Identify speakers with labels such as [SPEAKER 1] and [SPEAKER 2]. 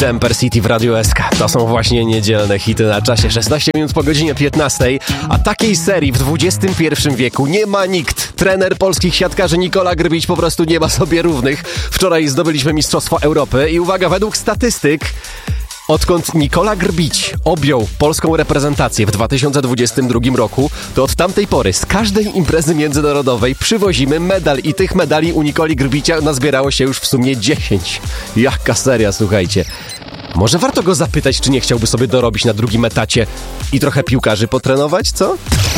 [SPEAKER 1] Temper City w Radiu SK. To są właśnie niedzielne hity na czasie. 16 minut po godzinie 15. A takiej serii w XXI wieku nie ma nikt. Trener polskich siatkarzy Nikola Grbić po prostu nie ma sobie równych. Wczoraj zdobyliśmy Mistrzostwo Europy i uwaga, według statystyk, odkąd Nikola Grbić objął polską reprezentację w 2022 roku, to od tamtej pory z każdej imprezy międzynarodowej przywozimy medal i tych medali u Nikoli Grbicia nazbierało się już w sumie 10. Jaka seria, słuchajcie. Może warto go zapytać, czy nie chciałby sobie dorobić na drugim etacie i trochę piłkarzy potrenować, co?